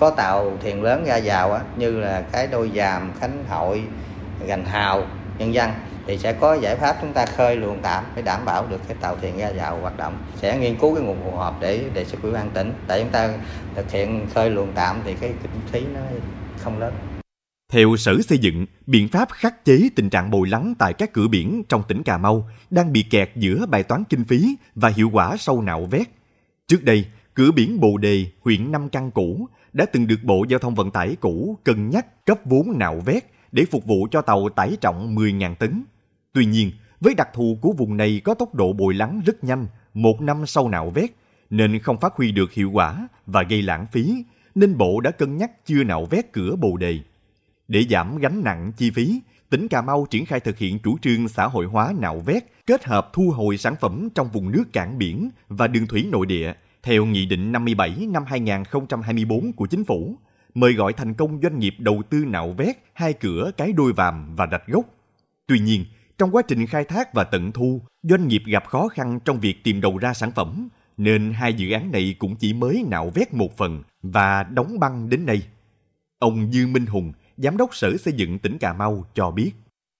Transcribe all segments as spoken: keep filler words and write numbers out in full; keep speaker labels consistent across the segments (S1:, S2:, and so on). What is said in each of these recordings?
S1: có tàu thuyền lớn ra vào á, như là cái Đôi Giàm, Khánh Hội, Gành Hào, nhân dân, thì sẽ có giải pháp chúng ta khơi luồng tạm để đảm bảo được cái tàu thuyền ra vào hoạt động. Sẽ nghiên cứu cái nguồn phù hợp để đề xuất Ủy ban tỉnh để chúng ta thực hiện khơi luồng tạm thì cái kinh phí nó không lớn.
S2: Theo Sở Xây dựng, biện pháp khắc chế tình trạng bồi lắng tại các cửa biển trong tỉnh Cà Mau đang bị kẹt giữa bài toán kinh phí và hiệu quả sau nạo vét. Trước đây, cửa biển Bồ Đề, huyện Nam Căn cũ đã từng được Bộ Giao thông Vận tải cũ cân nhắc cấp vốn nạo vét để phục vụ cho tàu tải trọng mười nghìn tấn. Tuy nhiên, với đặc thù của vùng này có tốc độ bồi lắng rất nhanh, một năm sau nạo vét, nên không phát huy được hiệu quả và gây lãng phí, nên Bộ đã cân nhắc chưa nạo vét cửa Bồ Đề. Để giảm gánh nặng chi phí, tỉnh Cà Mau triển khai thực hiện chủ trương xã hội hóa nạo vét, kết hợp thu hồi sản phẩm trong vùng nước cảng biển và đường thủy nội địa, theo Nghị định năm mươi bảy năm hai nghìn không trăm hai mươi tư của Chính phủ, mời gọi thành công doanh nghiệp đầu tư nạo vét hai cửa Cái Đôi Vàm và Rạch Gốc. Tuy nhiên, trong quá trình khai thác và tận thu, doanh nghiệp gặp khó khăn trong việc tìm đầu ra sản phẩm, nên hai dự án này cũng chỉ mới nạo vét một phần và đóng băng đến nay. Ông Dương Minh Hùng, Giám đốc Sở Xây dựng tỉnh Cà Mau cho biết.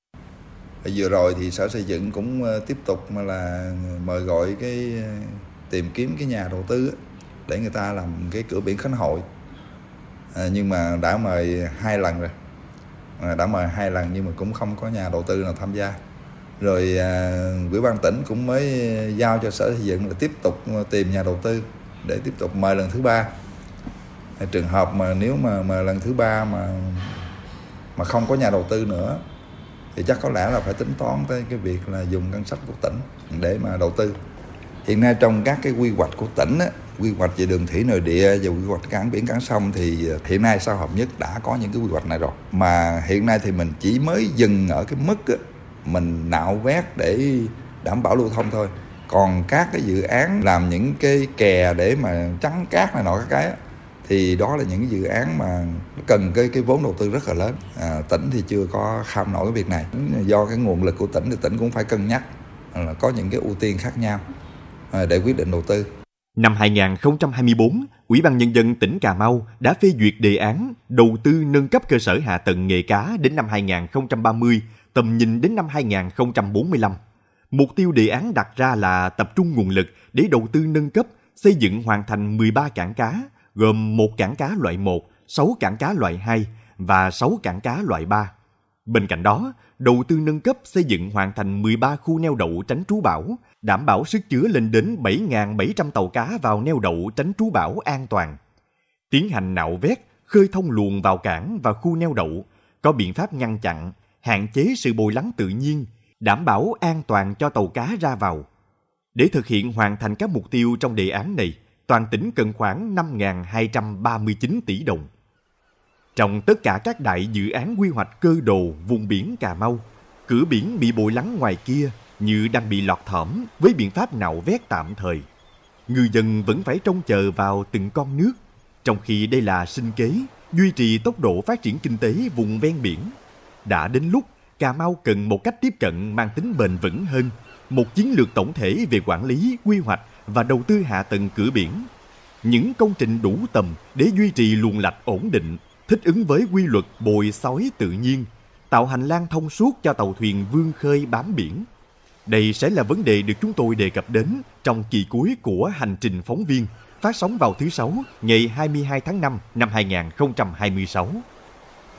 S3: Vừa rồi thì Sở Xây dựng cũng tiếp tục là mời gọi cái tìm kiếm cái nhà đầu tư để người ta làm cái cửa biển Khánh Hội. À, nhưng mà đã mời hai lần rồi, à, đã mời hai lần nhưng mà cũng không có nhà đầu tư nào tham gia. Rồi à, Ủy ban tỉnh cũng mới giao cho Sở Xây dựng là tiếp tục tìm nhà đầu tư để tiếp tục mời lần thứ ba. À, trường hợp mà nếu mà, mà lần thứ ba mà mà không có nhà đầu tư nữa thì chắc có lẽ là phải tính toán tới cái việc là dùng ngân sách của tỉnh để mà đầu tư. Hiện nay trong các cái quy hoạch của tỉnh á, quy hoạch về đường thủy nội địa và quy hoạch cảng biển cảng sông thì hiện nay Sao Hợp Nhất đã có những cái quy hoạch này rồi. Mà hiện nay thì mình chỉ mới dừng ở cái mức á, mình nạo vét để đảm bảo lưu thông thôi. Còn các cái dự án làm những cái kè để mà chắn cát này nọ các cái á, thì đó là những dự án mà cần cái cái vốn đầu tư rất là lớn. À, tỉnh thì chưa có kham nổi cái việc này. Do cái nguồn lực của tỉnh thì tỉnh cũng phải cân nhắc là có những cái ưu tiên khác nhau để quyết định đầu tư.
S2: Năm hai nghìn không trăm hai mươi tư, Ủy ban Nhân dân tỉnh Cà Mau đã phê duyệt đề án đầu tư nâng cấp cơ sở hạ tầng nghề cá đến năm hai nghìn không trăm ba mươi, tầm nhìn đến năm hai nghìn không trăm bốn mươi lăm. Mục tiêu đề án đặt ra là tập trung nguồn lực để đầu tư nâng cấp, xây dựng hoàn thành mười ba cảng cá, gồm một cảng cá loại một, sáu cảng cá loại hai và sáu cảng cá loại ba. Bên cạnh đó, đầu tư nâng cấp xây dựng hoàn thành mười ba khu neo đậu tránh trú bão, đảm bảo sức chứa lên đến bảy nghìn bảy trăm tàu cá vào neo đậu tránh trú bão an toàn. Tiến hành nạo vét, khơi thông luồng vào cảng và khu neo đậu, có biện pháp ngăn chặn, hạn chế sự bồi lắng tự nhiên, đảm bảo an toàn cho tàu cá ra vào. Để thực hiện hoàn thành các mục tiêu trong đề án này, toàn tỉnh cần khoảng năm nghìn hai trăm ba mươi chín tỷ đồng. Trong tất cả các đại dự án quy hoạch cơ đồ vùng biển Cà Mau, cửa biển bị bồi lắng ngoài kia như đang bị lọt thỏm với biện pháp nạo vét tạm thời. Ngư dân vẫn phải trông chờ vào từng con nước, trong khi đây là sinh kế, duy trì tốc độ phát triển kinh tế vùng ven biển. Đã đến lúc Cà Mau cần một cách tiếp cận mang tính bền vững hơn, một chiến lược tổng thể về quản lý, quy hoạch và đầu tư hạ tầng cửa biển. Những công trình đủ tầm để duy trì luồng lạch ổn định, thích ứng với quy luật bồi xói tự nhiên, tạo hành lang thông suốt cho tàu thuyền vươn khơi bám biển. Đây sẽ là vấn đề được chúng tôi đề cập đến trong kỳ cuối của Hành trình phóng viên, phát sóng vào thứ Sáu, ngày hai mươi hai tháng năm năm hai nghìn không trăm hai mươi sáu.